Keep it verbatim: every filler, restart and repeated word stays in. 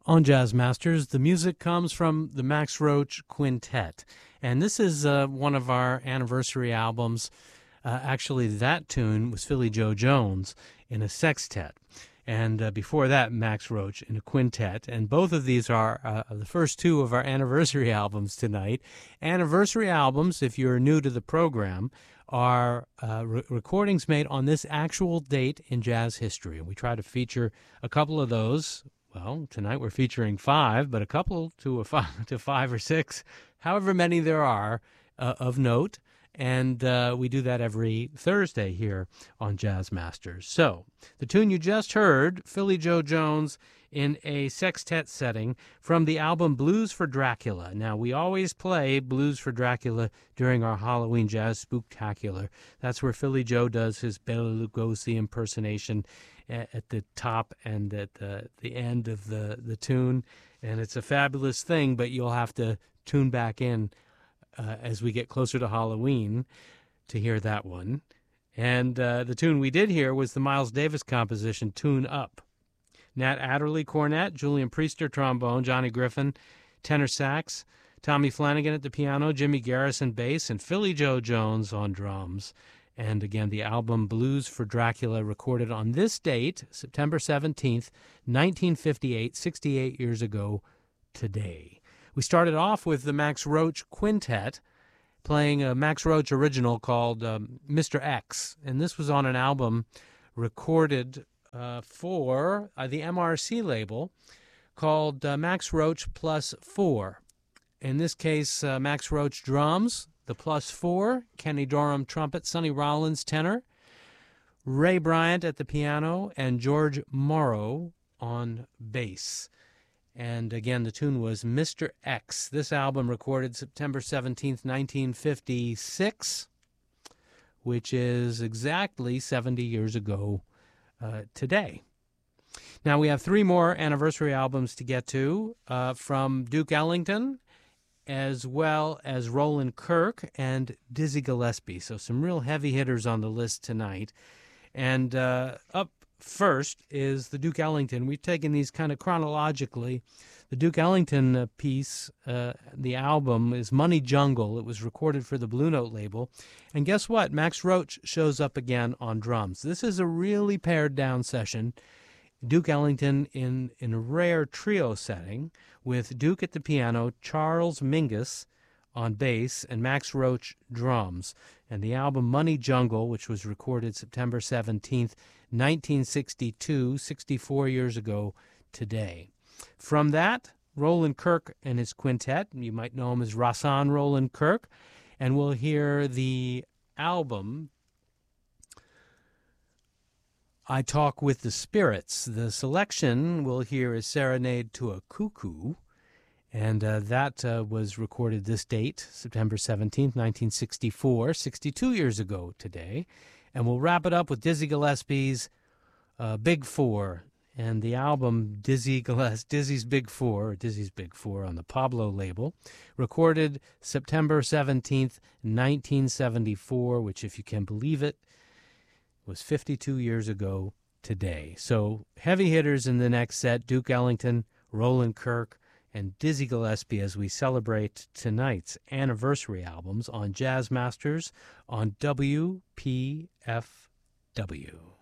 On Jazz Masters, the music comes from the Max Roach Quintet, and this is uh, one of our anniversary albums. Uh, actually, that tune was Philly Joe Jones in a sextet, and uh, before that, Max Roach in a quintet, and both of these are uh, the first two of our anniversary albums tonight. Anniversary albums, if you're new to the program, are uh, re- recordings made on this actual date in jazz history, and we try to feature a couple of those. Well, tonight we're featuring five, but a couple to a five, to five or six, however many there are uh, of note, and uh, we do that every Thursday here on Jazz Masters. So, the tune you just heard, Philly Joe Jones in a sextet setting from the album Blues for Dracula. Now, we always play Blues for Dracula during our Halloween Jazz Spooktacular. That's where Philly Joe does his Bela Lugosi impersonation at the top and at the, the end of the, the tune, and it's a fabulous thing, but you'll have to tune back in uh, as we get closer to Halloween to hear that one. And uh, the tune we did hear was the Miles Davis composition, Tune Up. Nat Adderley, cornet, Julian Priester, trombone, Johnny Griffin, tenor sax, Tommy Flanagan at the piano, Jimmy Garrison, bass, and Philly Joe Jones on drums. And again, the album Blues for Dracula, recorded on this date, September seventeenth, nineteen fifty-eight, sixty-eight years ago today. We started off with the Max Roach Quintet, playing a Max Roach original called um, Mister X. And this was on an album recorded uh, for uh, the M R C label called uh, Max Roach Plus Four. In this case, uh, Max Roach drums, the plus four, Kenny Dorham trumpet, Sonny Rollins tenor, Ray Bryant at the piano, and George Morrow on bass. And again, the tune was Mister X. This album recorded September seventeenth, nineteen fifty-six, which is exactly seventy years ago uh, today. Now, we have three more anniversary albums to get to uh, from Duke Ellington, as well as Roland Kirk and Dizzy Gillespie. So some real heavy hitters on the list tonight. And uh, up first is the Duke Ellington. We've taken these kind of chronologically. The Duke Ellington uh, piece, uh, the album, is Money Jungle. It was recorded for the Blue Note label. And guess what? Max Roach shows up again on drums. This is a really pared down session. Duke Ellington in, in a rare trio setting with Duke at the piano, Charles Mingus on bass, and Max Roach drums. And the album Money Jungle, which was recorded September seventeenth, nineteen sixty-two, sixty-four years ago today. From that, Roland Kirk and his quintet. You might know him as Rahsaan Roland Kirk. And we'll hear the album I Talk with the Spirits. The selection we'll hear is Serenade to a Cuckoo, and uh, that uh, was recorded this date, September seventeenth, nineteen sixty-four, sixty-two years ago today. And we'll wrap it up with Dizzy Gillespie's uh, Big Four, and the album Dizzy Gillespie, Dizzy's Big Four, or Dizzy's Big Four on the Pablo label, recorded September seventeenth, nineteen seventy-four, which, if you can believe it, was fifty-two years ago today. So heavy hitters in the next set, Duke Ellington, Roland Kirk, and Dizzy Gillespie as we celebrate tonight's anniversary albums on Jazz Masters on W P F W.